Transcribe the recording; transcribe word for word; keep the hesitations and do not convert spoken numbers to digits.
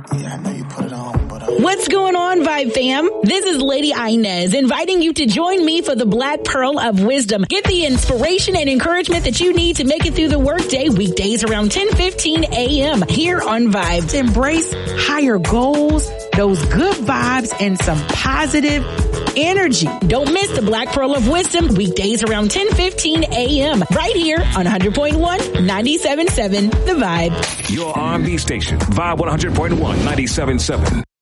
Yeah, I know you put it on, but... Uh... What's going on, Vibe fam? This is Lady Inez inviting you to join me for the Black Pearl of Wisdom. Get the inspiration and encouragement that you need to make it through the workday weekdays around ten fifteen a.m. here on Vibe. To embrace higher goals, those good vibes, and some positive energy. Don't miss the Black Pearl of Wisdom weekdays around ten fifteen a.m. right here on one hundred point one, ninety-seven point seven The Vibe. Your R and B station, Vibe one hundred point one, ninety-seven point seven.